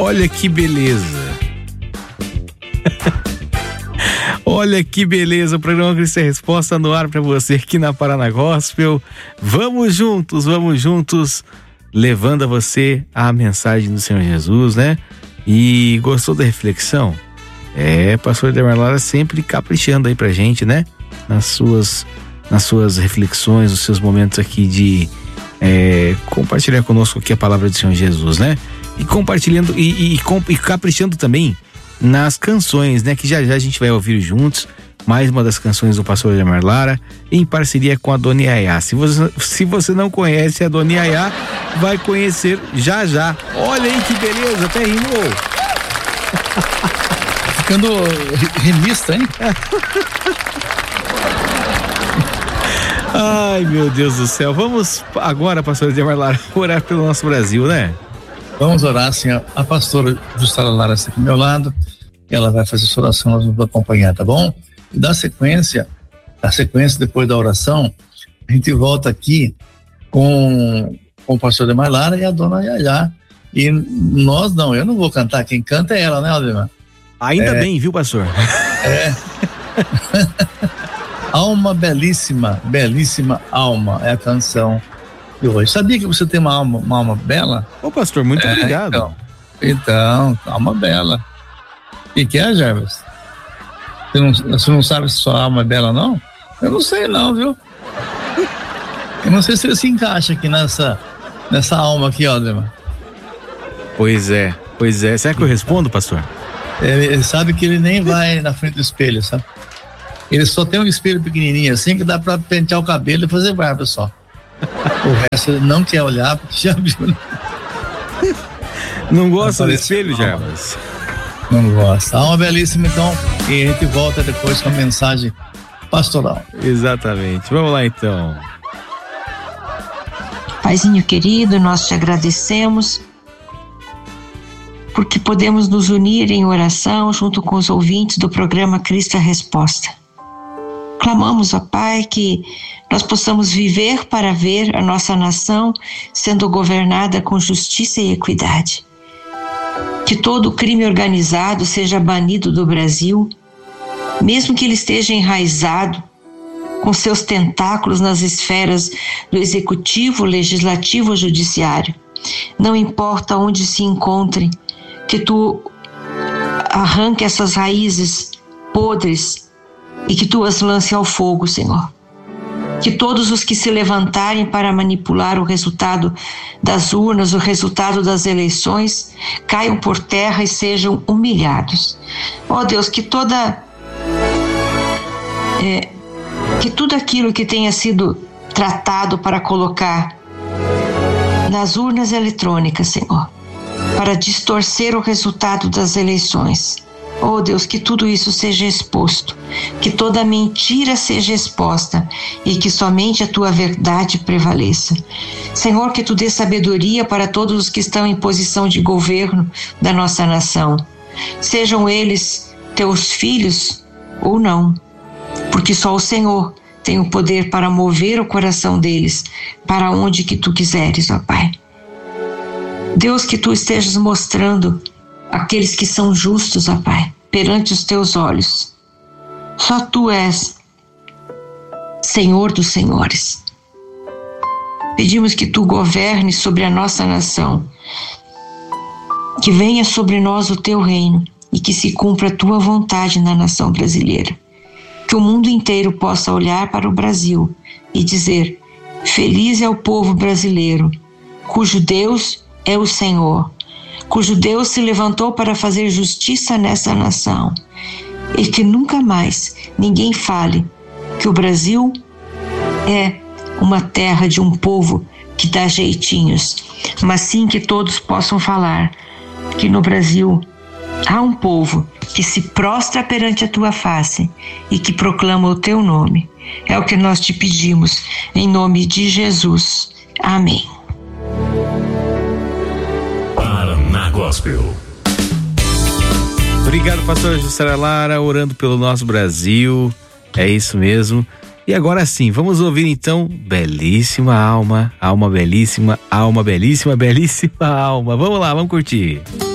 Olha que beleza. Olha que beleza, o programa Cristo é Resposta no ar para você aqui na Paraná Gospel. Vamos juntos, levando a você a mensagem do Senhor Jesus, né? E gostou da reflexão? Pastor Edemar Lara sempre caprichando aí pra gente, né? Nas suas reflexões, nos seus momentos aqui de compartilhar conosco aqui a palavra do Senhor Jesus, né? E compartilhando e caprichando também nas canções, né? Que já a gente vai ouvir juntos mais uma das canções do pastor Edemar Lara em parceria com a Dona Yaya. Se você não conhece a Dona Yaya, vai conhecer já. Olha aí que beleza, até rimou. Ficando rimista, hein? Ai, meu Deus do céu. Vamos agora, pastor Edemar Lara, orar pelo nosso Brasil, né? Vamos orar, assim, a pastora Jussara Lara está aqui do meu lado, ela vai fazer sua oração, nós vamos acompanhar, tá bom? E da sequência depois da oração, a gente volta aqui com o pastor Edemar Lara e a Dona Yaya. E eu não vou cantar, quem canta é ela, né, Aldemar? Ainda bem, viu, pastor? Alma belíssima, belíssima alma é a canção de hoje. Sabia que você tem uma alma bela? Ô, pastor, muito obrigado. Então, alma bela. E que é, Jarbas? Você não sabe se sua alma é bela, não? Eu não sei não, viu? Eu não sei se ele se encaixa aqui nessa alma aqui, ó, Aldemar. Pois é. Será que eu respondo, pastor? Ele sabe que ele nem vai na frente do espelho, sabe? Ele só tem um espelho pequenininho assim que dá pra pentear o cabelo e fazer barba só. O resto ele não quer olhar porque já viu. Né? Não gosta do espelho, Jarbas? Não gosta. Alma belíssima, então, e a gente volta depois com a mensagem pastoral. Exatamente. Vamos lá, então. Paizinho querido, nós te agradecemos porque podemos nos unir em oração junto com os ouvintes do programa Cristo é Resposta. Clamamos, ó Pai, que nós possamos viver para ver a nossa nação sendo governada com justiça e equidade. Que todo crime organizado seja banido do Brasil, mesmo que ele esteja enraizado com seus tentáculos nas esferas do executivo, legislativo ou judiciário. Não importa onde se encontre, que tu arranque essas raízes podres e que tu as lance ao fogo, Senhor. Que todos os que se levantarem para manipular o resultado das urnas, o resultado das eleições, caiam por terra e sejam humilhados. Ó Deus, que tudo aquilo que tenha sido tratado para colocar nas urnas eletrônicas, Senhor, para distorcer o resultado das eleições. Oh Deus, que tudo isso seja exposto, que toda mentira seja exposta e que somente a tua verdade prevaleça. Senhor, que tu dê sabedoria para todos os que estão em posição de governo da nossa nação, sejam eles teus filhos ou não, porque só o Senhor tem o poder para mover o coração deles para onde que tu quiseres, ó Pai. Deus, que tu estejas mostrando aqueles que são justos, ó Pai, perante os teus olhos. Só tu és Senhor dos senhores. Pedimos que tu governes sobre a nossa nação, que venha sobre nós o teu reino e que se cumpra a tua vontade na nação brasileira. Que o mundo inteiro possa olhar para o Brasil e dizer: feliz é o povo brasileiro, cujo Deus é o Senhor, cujo Deus se levantou para fazer justiça nessa nação, e que nunca mais ninguém fale que o Brasil é uma terra de um povo que dá jeitinhos, mas sim que todos possam falar que no Brasil há um povo que se prostra perante a tua face e que proclama o teu nome. É o que nós te pedimos, em nome de Jesus. Amém. Paraná Gospel. Obrigado, pastora Jussara Lara, orando pelo nosso Brasil. É isso mesmo. E agora sim, vamos ouvir então Belíssima Alma, alma belíssima, belíssima alma. Vamos lá, vamos curtir.